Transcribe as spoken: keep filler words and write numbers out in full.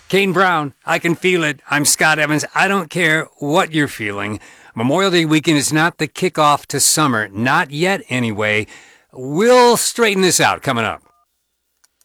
Kane Brown, I can feel it. I'm Scott Evans. I don't care what you're feeling. Memorial Day weekend is not the kickoff to summer. Not yet, anyway. We'll straighten this out coming up.